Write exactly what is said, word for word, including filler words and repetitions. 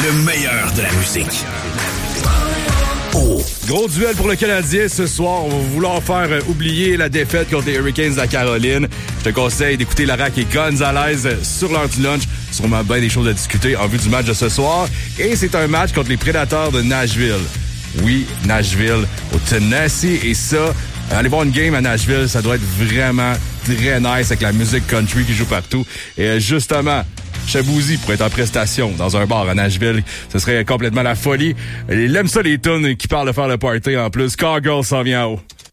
le meilleur de la musique. Oh. Gros duel pour le Canadien ce soir. On va vouloir faire euh, oublier la défaite contre les Hurricanes de la Caroline. Je te conseille d'écouter Larac et Gonzalez sur l'heure du lunch. Sûrement bien des choses à discuter en vue du match de ce soir. Et c'est un match contre les Prédateurs de Nashville. Oui, Nashville, au Tennessee. Et ça, aller voir une game à Nashville, ça doit être vraiment très nice avec la musique country qui joue partout. Et euh, justement, Chabouzy pourrait être en prestation dans un bar à Nashville. Ce serait complètement la folie. Il aime ça les tunes qui parlent de faire le party en plus. Cargill s'en vient en haut.